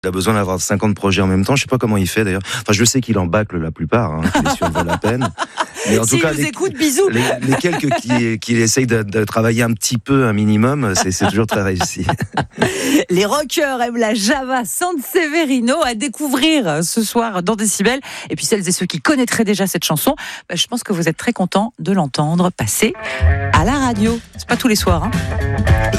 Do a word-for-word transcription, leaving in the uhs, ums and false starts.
Il a besoin d'avoir cinquante projets en même temps. Je sais pas comment il fait d'ailleurs. Enfin, je sais qu'il en bâcle la plupart, hein, qu'il survole la peine. Mais en S'il tout cas, nous les, écoute, bisous. les, les quelques qui, qui essayent de, de travailler un petit peu, un minimum, c'est, c'est toujours très réussi. Les rockers aiment la Java Sanseverino à découvrir ce soir dans Décibel. Et puis celles et ceux qui connaîtraient déjà cette chanson, bah, je pense que vous êtes très contents de l'entendre passer à la radio. C'est pas tous les soirs, hein.